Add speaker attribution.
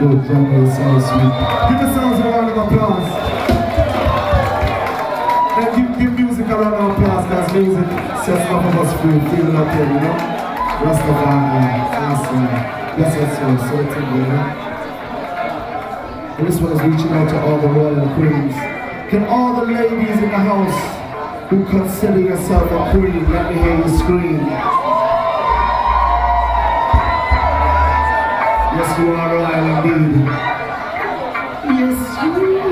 Speaker 1: good, jungle is so sweet. Give yourselves a round of applause. And give music a round of applause, because music sets enough of us free, feeling up here, you know? Rastafari, that's us, so it's in there, you know? And this one is reaching out to all the royal queens. Can all the ladies in the house who consider yourself a queen, let me hear you scream. Yes, you are royal indeed. Yes, you